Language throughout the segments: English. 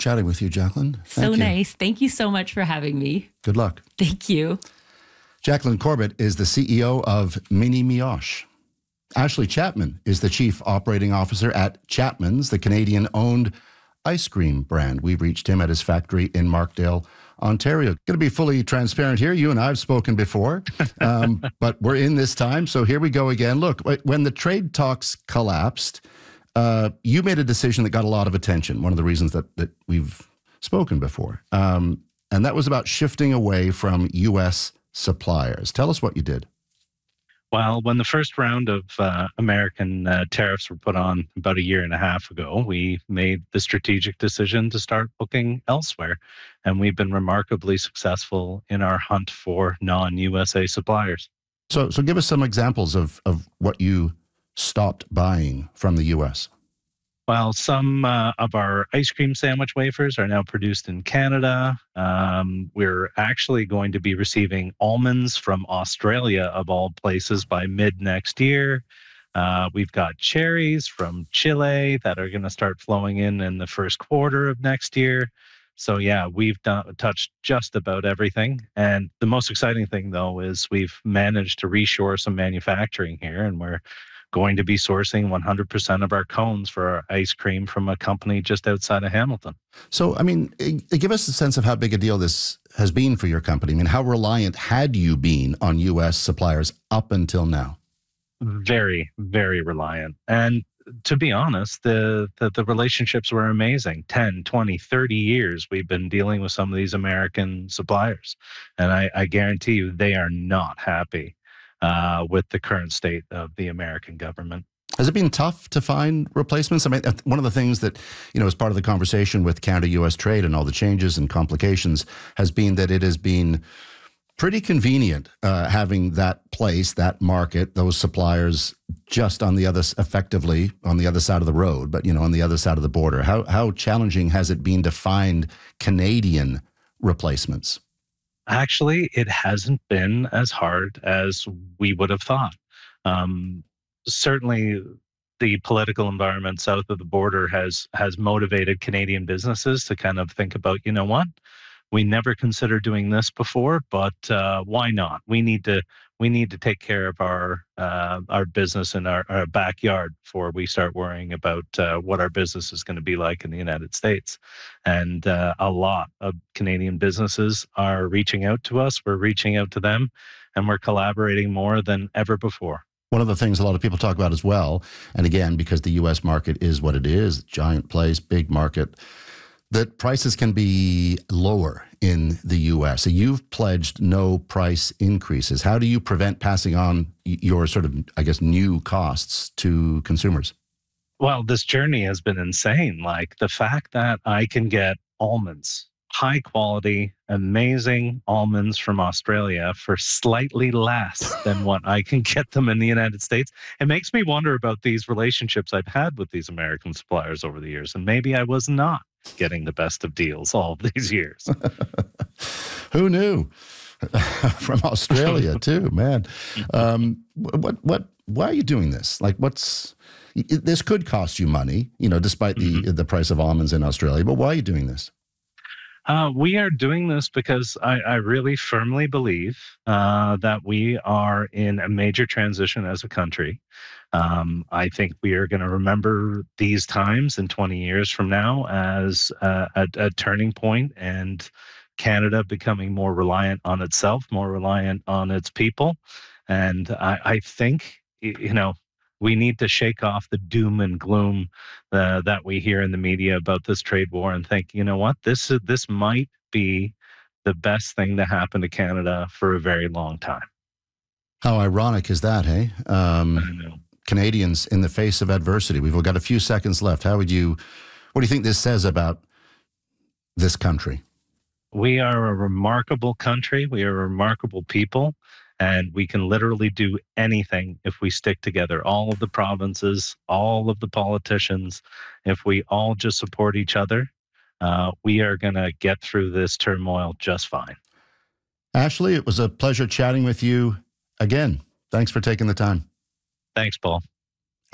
chatting with you, Jacqueline. So nice. Thank you so much for having me. Good luck. Thank you. Jacqueline Corbett is the CEO of Mini Mioche. Ashley Chapman is the Chief Operating Officer at Chapman's, the Canadian-owned ice cream brand. We've reached him at his factory in Markdale, Ontario. Going to be fully transparent here. You and I have spoken before, but we're in this time, so here we go again. Look, when the trade talks collapsed, you made a decision that got a lot of attention, one of the reasons that we've spoken before, and that was about shifting away from U.S. suppliers. Tell us what you did. Well, when the first round of American tariffs were put on about a year and a half ago, we made the strategic decision to start looking elsewhere. And we've been remarkably successful in our hunt for non-USA suppliers. So give us some examples of what you stopped buying from the U.S. Well, some of our ice cream sandwich wafers are now produced in Canada. We're actually going to be receiving almonds from Australia, of all places, by mid next year. We've got cherries from Chile that are going to start flowing in the first quarter of next year. So yeah, we've touched just about everything. And the most exciting thing, though, is we've managed to reshore some manufacturing here, and we're going to be sourcing 100% of our cones for our ice cream from a company just outside of Hamilton. So, I mean, give us a sense of how big a deal this has been for your company. I mean, how reliant had you been on U.S. suppliers up until now? Very, very reliant. And to be honest, the relationships were amazing. 10, 20, 30 years we've been dealing with some of these American suppliers. And I guarantee you they are not happy with the current state of the American government. Has it been tough to find replacements? I mean, one of the things that, as part of the conversation with Canada-U.S. trade and all the changes and complications has been that it has been pretty convenient having that place, that market, those suppliers just effectively on the other side of the road, but, on the other side of the border. How challenging has it been to find Canadian replacements? Actually, it hasn't been as hard as we would have thought. Certainly, the political environment south of the border has motivated Canadian businesses to kind of think about, what? We never considered doing this before, but why not? We need to take care of our business in our backyard before we start worrying about what our business is going to be like in the United States. And a lot of Canadian businesses are reaching out to us. We're reaching out to them, and we're collaborating more than ever before. One of the things a lot of people talk about as well, and again, because the U.S. market is what it is, giant place, big market, that prices can be lower in the U.S. So you've pledged no price increases. How do you prevent passing on your sort of, I guess, new costs to consumers? Well, this journey has been insane. Like the fact that I can get almonds, high quality, amazing almonds from Australia for slightly less than what I can get them in the United States. It makes me wonder about these relationships I've had with these American suppliers over the years. And maybe I was not getting the best of deals all of these years. Who knew? From Australia too, man. Why are you doing this? Like, this could cost you money, despite the price of almonds in Australia, but why are you doing this? We are doing this because I really firmly believe that we are in a major transition as a country. I think we are going to remember these times in 20 years from now as a turning point, and Canada becoming more reliant on itself, more reliant on its people. And I think, we need to shake off the doom and gloom that we hear in the media about this trade war and think, what, this might be the best thing to happen to Canada for a very long time. How ironic is that, hey? I know. Canadians in the face of adversity. We've got a few seconds left. What do you think this says about this country? We are a remarkable country. We are a remarkable people. And we can literally do anything if we stick together. All of the provinces, all of the politicians, if we all just support each other, we are going to get through this turmoil just fine. Ashley, it was a pleasure chatting with you again. Thanks for taking the time. Thanks, Paul.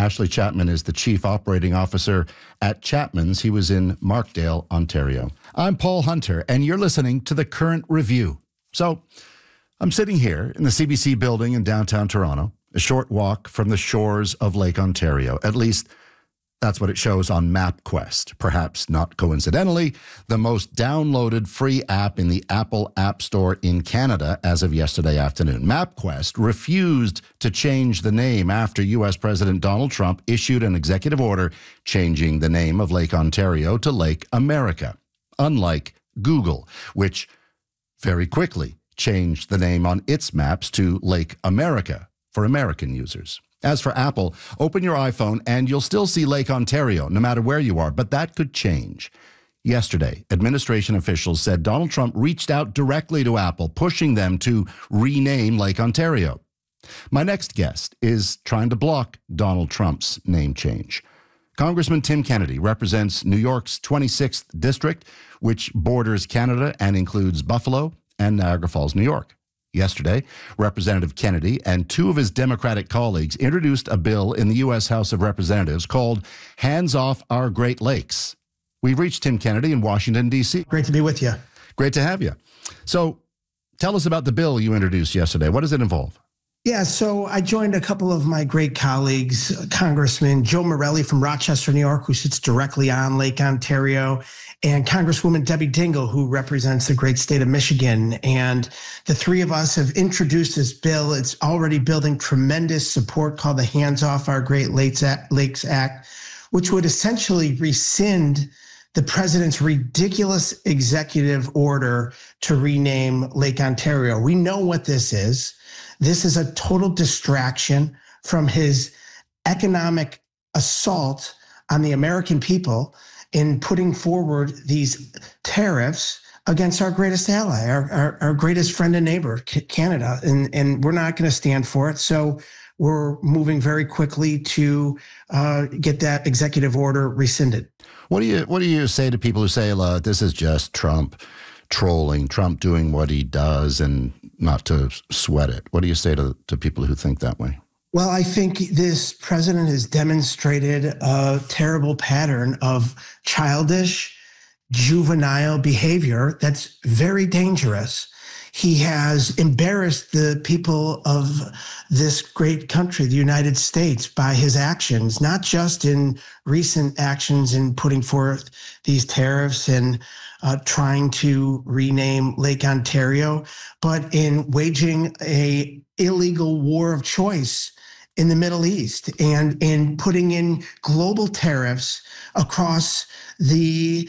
Ashley Chapman is the Chief Operating Officer at Chapman's. He was in Markdale, Ontario. I'm Paul Hunter, and you're listening to The Current Review. So I'm sitting here in the CBC building in downtown Toronto, a short walk from the shores of Lake Ontario. At least that's what it shows on MapQuest. Perhaps not coincidentally, the most downloaded free app in the Apple App Store in Canada as of yesterday afternoon. MapQuest refused to change the name after U.S. President Donald Trump issued an executive order changing the name of Lake Ontario to Lake America, unlike Google, which very quickly changed the name on its maps to Lake America for American users. As for Apple, open your iPhone and you'll still see Lake Ontario, no matter where you are, but that could change. Yesterday, administration officials said Donald Trump reached out directly to Apple, pushing them to rename Lake Ontario. My next guest is trying to block Donald Trump's name change. Congressman Tim Kennedy represents New York's 26th district, which borders Canada and includes Buffalo and Niagara Falls, New York. Yesterday, Representative Kennedy and two of his Democratic colleagues introduced a bill in the U.S. House of Representatives called Hands Off Our Great Lakes. We've reached Tim Kennedy in Washington, D.C. Great to be with you. Great to have you. So tell us about the bill you introduced yesterday. What does it involve? Yeah, so I joined a couple of my great colleagues, Congressman Joe Morelli from Rochester, New York, who sits directly on Lake Ontario, and Congresswoman Debbie Dingell, who represents the great state of Michigan. And the three of us have introduced this bill. It's already building tremendous support called the Hands Off Our Great Lakes Act, which would essentially rescind the president's ridiculous executive order to rename Lake Ontario. We know what this is. This is a total distraction from his economic assault on the American people in putting forward these tariffs against our greatest ally, our greatest friend and neighbor, Canada. And we're not going to stand for it. So we're moving very quickly to get that executive order rescinded. What do you say to people who say, this is just Trump trolling, Trump doing what he does and not to sweat it? What do you say to people who think that way? Well, I think this president has demonstrated a terrible pattern of childish, juvenile behavior that's very dangerous. He has embarrassed the people of this great country, the United States, by his actions, not just in recent actions in putting forth these tariffs and trying to rename Lake Ontario, but in waging an illegal war of choice in the Middle East and in putting in global tariffs across the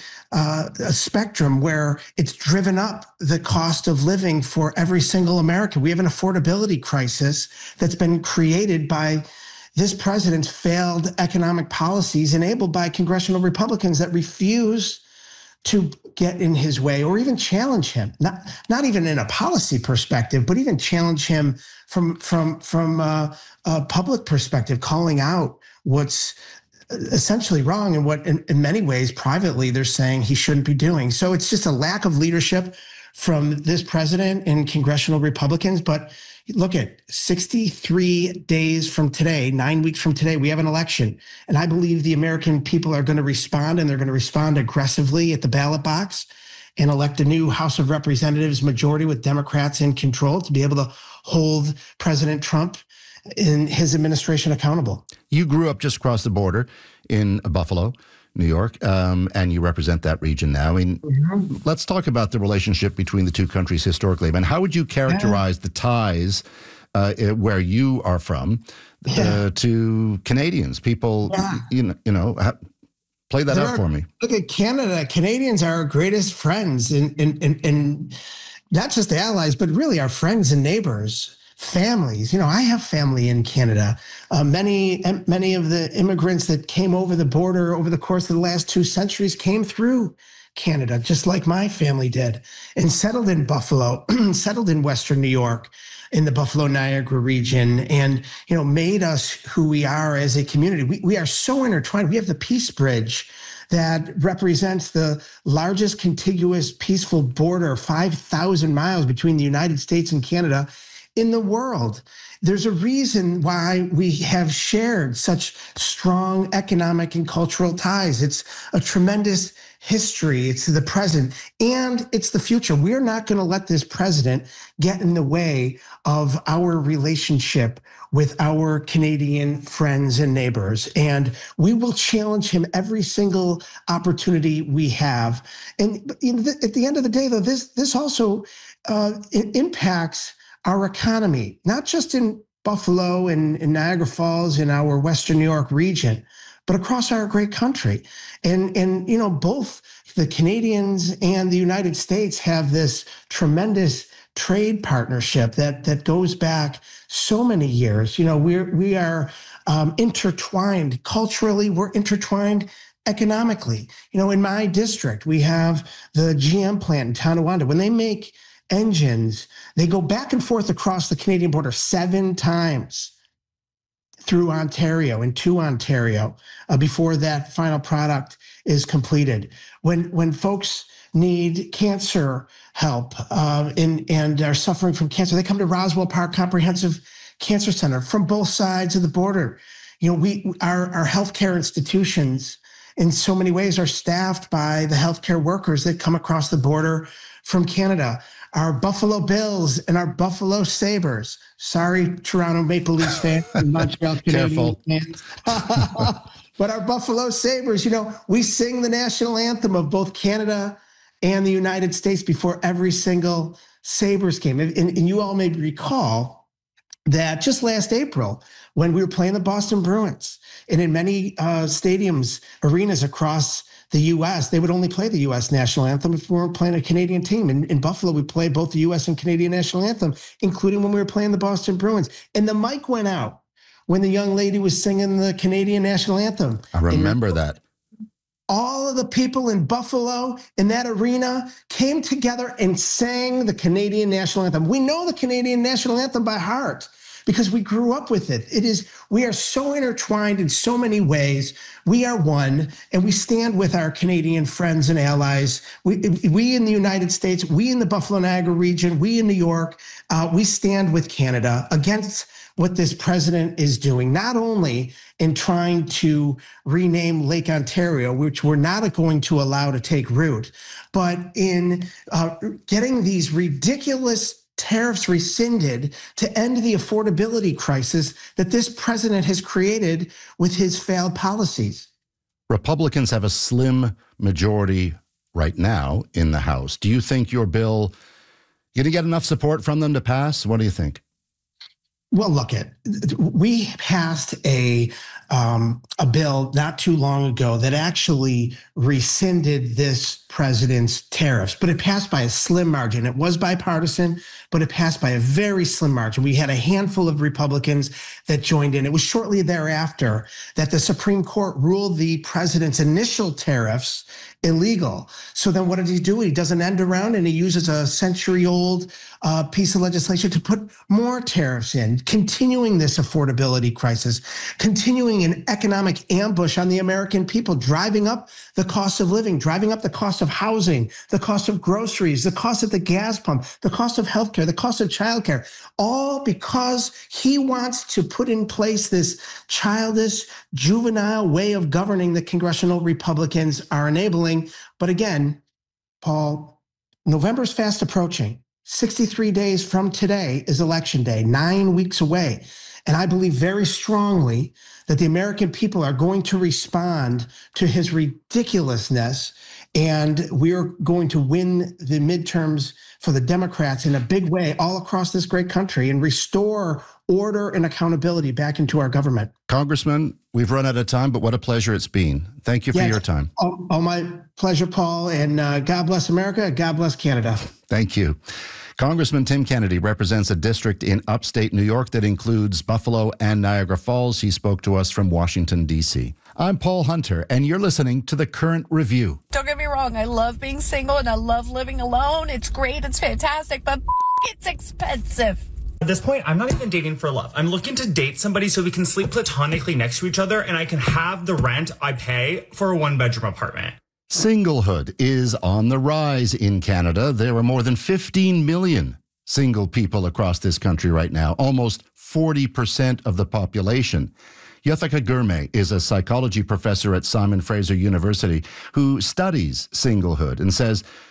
spectrum where it's driven up the cost of living for every single American. We have an affordability crisis that's been created by this president's failed economic policies enabled by congressional Republicans that refuse to get in his way or even challenge him, not even in a policy perspective, but even challenge him from a public perspective, calling out what's essentially wrong and what in many ways privately they're saying he shouldn't be doing. So it's just a lack of leadership from this president and congressional Republicans. But look at 63 days from today, 9 weeks from today, we have an election. And I believe the American people are going to respond, and they're going to respond aggressively at the ballot box and elect a new House of Representatives majority with Democrats in control to be able to hold President Trump and his administration accountable. You grew up just across the border in Buffalo, New York, and you represent that region now. I mean, let's talk about the relationship between the two countries historically. I mean, how would you characterize the ties where you are from to Canadians? People, play that out for me. Look at Canada. Canadians are our greatest friends and not just allies, but really our friends and neighbors. Families. I have family in Canada. Many of the immigrants that came over the border over the course of the last 2 centuries came through Canada, just like my family did, and settled in Buffalo, settled in Western New York, in the Buffalo Niagara region, and made us who we are as a community. We are so intertwined. We have the Peace Bridge that represents the largest contiguous peaceful border, 5,000 miles between the United States and Canada. in the world. There's a reason why we have shared such strong economic and cultural ties. It's a tremendous history. It's the present and it's the future. We're not going to let this president get in the way of our relationship with our Canadian friends and neighbors. And we will challenge him every single opportunity we have. And at the end of the day, though, this also it impacts our economy, not just in Buffalo and in Niagara Falls in our Western New York region, but across our great country. And both the Canadians and the United States have this tremendous trade partnership that goes back so many years. We are intertwined culturally. We're intertwined economically. In my district, we have the GM plant in Tonawanda. When they make engines, they go back and forth across the Canadian border 7 times through Ontario and to Ontario before that final product is completed. When folks need cancer help and are suffering from cancer, they come to Roswell Park Comprehensive Cancer Center from both sides of the border. Our healthcare institutions in so many ways are staffed by the healthcare workers that come across the border from Canada. Our Buffalo Bills and our Buffalo Sabres. Sorry, Toronto Maple Leafs fans and Montreal Canadiens fans. But our Buffalo Sabres, we sing the national anthem of both Canada and the United States before every single Sabres game. And you all may recall that just last April, when we were playing the Boston Bruins, and in many stadiums, arenas across the U.S., they would only play the U.S. national anthem if we weren't playing a Canadian team. In Buffalo, we played both the U.S. and Canadian national anthem, including when we were playing the Boston Bruins. And the mic went out when the young lady was singing the Canadian national anthem. I remember that. All of the people in Buffalo in that arena came together and sang the Canadian national anthem. We know the Canadian national anthem by heart because we grew up with it. We are so intertwined in so many ways. We are one, and we stand with our Canadian friends and allies. We in the United States, we in the Buffalo Niagara region, we in New York, we stand with Canada against what this president is doing, not only in trying to rename Lake Ontario, which we're not going to allow to take root, but in getting these ridiculous tariffs rescinded to end the affordability crisis that this president has created with his failed policies. Republicans have a slim majority right now in the House. Do you think your bill going to get enough support from them to pass? What do you think? Well, we passed a bill not too long ago that actually rescinded this president's tariffs, but it passed by a slim margin. It was bipartisan, but it passed by a very slim margin. We had a handful of Republicans that joined in. It was shortly thereafter that the Supreme Court ruled the president's initial tariffs illegal. So then what did he do? He does an end around and he uses a century-old piece of legislation to put more tariffs in, continuing this affordability crisis, continuing an economic ambush on the American people, driving up the cost of living, driving up the cost of housing, the cost of groceries, the cost of the gas pump, the cost of healthcare, the cost of childcare, all because he wants to put in place this childish, juvenile way of governing that congressional Republicans are enabling. But again, Paul, November's fast approaching. 63 days from today is Election Day, 9 weeks away. And I believe very strongly that the American people are going to respond to his ridiculousness, and we are going to win the midterms for the Democrats in a big way all across this great country and restore order and accountability back into our government. Congressman, we've run out of time, but what a pleasure it's been. Thank you for your time. Oh, my pleasure, Paul, and God bless America. God bless Canada. Thank you. Congressman Tim Kennedy represents a district in upstate New York that includes Buffalo and Niagara Falls. He spoke to us from Washington, D.C. I'm Paul Hunter, and you're listening to The Current Review. Don't get me wrong. I love being single and I love living alone. It's great. It's fantastic, but it's expensive. At this point, I'm not even dating for love. I'm looking to date somebody so we can sleep platonically next to each other and I can have the rent I pay for a one-bedroom apartment. Singlehood is on the rise in Canada. There are more than 15 million single people across this country right now, almost 40% of the population. Yothika Gurme is a psychology professor at Simon Fraser University who studies singlehood and says